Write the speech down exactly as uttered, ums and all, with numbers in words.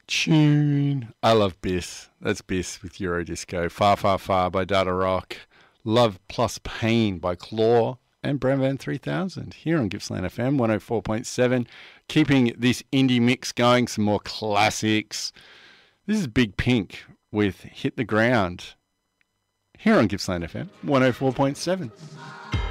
Tune. I love Biss. That's Biss with Eurodisco. Far, Far, Far by Data Rock. Love Plus Pain by Claw and Brown Van three thousand here on Gippsland F M one oh four point seven. Keeping this indie mix going, some more classics. This is Big Pink with Hit the Ground here on Gippsland F M one oh four point seven.